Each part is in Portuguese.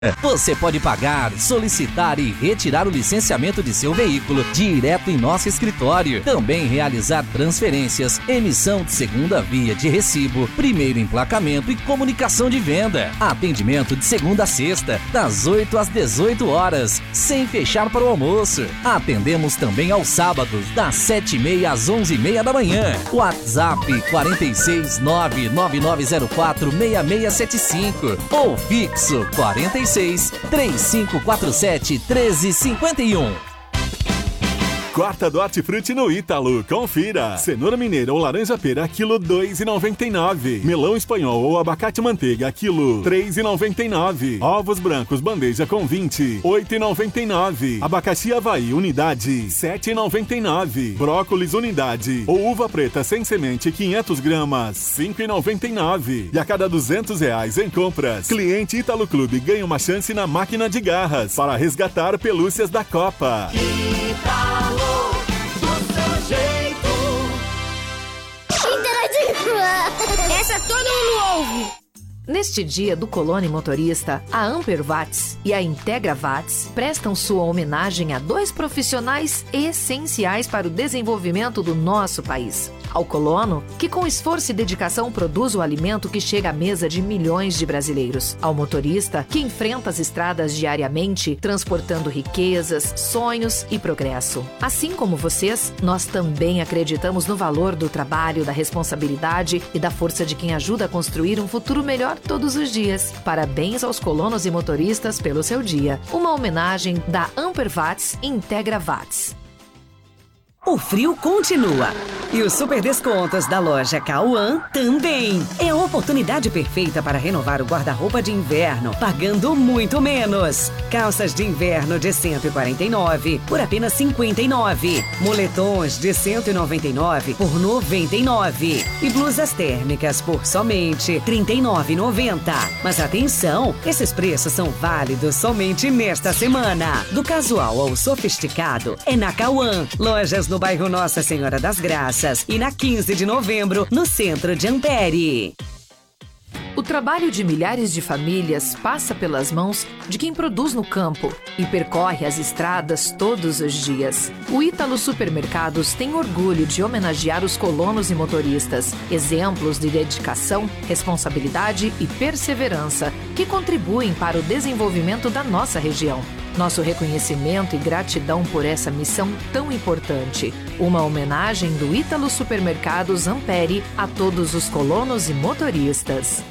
Você pode pagar, solicitar e retirar o licenciamento de seu veículo direto em nosso escritório. Também realizar transferências, emissão de segunda via de recibo, primeiro emplacamento e comunicação de venda. Atendimento de segunda a sexta, das 8 às 18 horas, sem fechar para o almoço. Atendemos também aos sábados, das 7h30 às 11h30 da manhã. WhatsApp 46999046675 ou fixo 3547-1351. Quarta do Hortifruti no Ítalo. Confira. Cenoura mineira ou laranja pera, quilo R$2,99. Melão espanhol ou abacate manteiga, quilo R$3,99. Ovos brancos bandeja com 20, R$8,99. Abacaxi Havaí, unidade, R$7,99. Brócolis, unidade. Ou uva preta sem semente, 500 gramas, R$5,99. E a cada R$200 em compras, cliente Ítalo Clube ganha uma chance na máquina de garras para resgatar pelúcias da Copa. Ítalo. Essa todo mundo ouve. Neste dia do colono motorista, a Ampervats e a IntegraVats prestam sua homenagem a dois profissionais essenciais para o desenvolvimento do nosso país. Ao colono, que com esforço e dedicação produz o alimento que chega à mesa de milhões de brasileiros. Ao motorista, que enfrenta as estradas diariamente, transportando riquezas, sonhos e progresso. Assim como vocês, nós também acreditamos no valor do trabalho, da responsabilidade e da força de quem ajuda a construir um futuro melhor todos os dias. Parabéns aos colonos e motoristas pelo seu dia. Uma homenagem da Ampervats e IntegraVats. O frio continua e os super descontos da loja Cauã também. É a oportunidade perfeita para renovar o guarda-roupa de inverno, pagando muito menos. Calças de inverno de R$149 por apenas R$59. Moletons de R$199 por R$99. E blusas térmicas por somente R$39,90. Mas atenção, esses preços são válidos somente nesta semana. Do casual ao sofisticado é na Cauã. Lojas no bairro Nossa Senhora das Graças e na 15 de novembro, no centro de Ampere. O trabalho de milhares de famílias passa pelas mãos de quem produz no campo e percorre as estradas todos os dias. O Ítalo Supermercados tem orgulho de homenagear os colonos e motoristas, exemplos de dedicação, responsabilidade e perseverança que contribuem para o desenvolvimento da nossa região. Nosso reconhecimento e gratidão por essa missão tão importante. Uma homenagem do Ítalo Supermercados Ampere a todos os colonos e motoristas.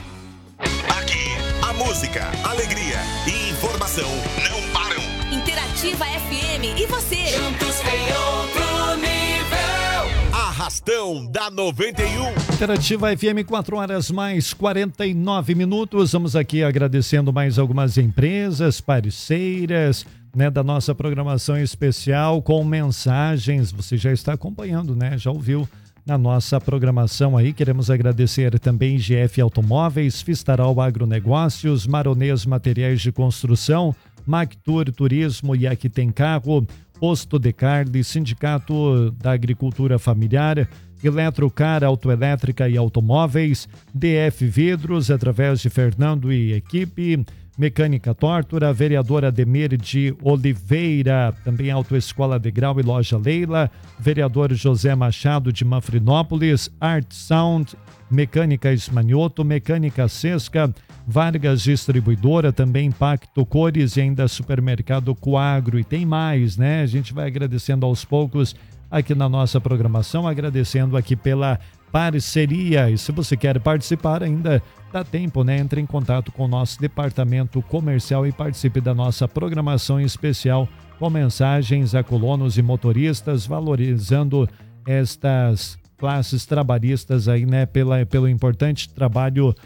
Aqui, a música, alegria e informação não param. Interativa FM e você. Juntos em outro nível. Arrastão da 91. Interativa FM, 4h mais 49 minutos. Vamos aqui agradecendo mais algumas empresas parceiras, né, da nossa programação especial com mensagens. Você já está acompanhando, né? Já ouviu na nossa programação aí. Queremos agradecer também GF Automóveis, Fistaral Agronegócios, Maronês Materiais de Construção, Mactur Turismo e Aqui Tem Carro, Posto de Carne, Sindicato da Agricultura Familiar, Eletrocar, Autoelétrica e Automóveis, DF Vidros, através de Fernando e equipe, Mecânica Tórtora, Vereador Ademir de Oliveira, também Autoescola de Grau e Loja Leila, Vereador José Machado de Manfrinópolis, Art Sound, Mecânica Esmanioto, Mecânica Sesca, Vargas Distribuidora, também Pacto Cores e ainda Supermercado Coagro. E tem mais, né? A gente vai agradecendo aos poucos aqui na nossa programação, agradecendo aqui pela parceria. E se você quer participar, ainda dá tempo, né? Entre em contato com o nosso departamento comercial e participe da nossa programação especial com mensagens a colonos e motoristas, valorizando estas classes trabalhistas aí, né? Pelo importante trabalho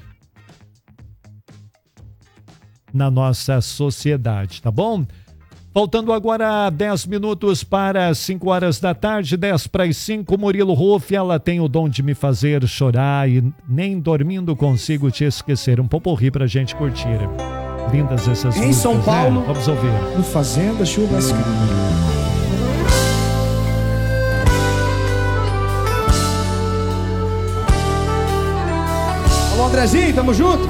na nossa sociedade, tá bom? Faltando agora 10 minutos para 5 horas da tarde, 10 para as 5, Murilo Ruff, ela tem o dom de me fazer chorar e nem dormindo consigo te esquecer. Um poporri pra gente curtir. Lindas essas músicas, em São Paulo, né? Vamos ouvir. No Fazenda Churrascaria. Alô, Andrezinho, tamo junto?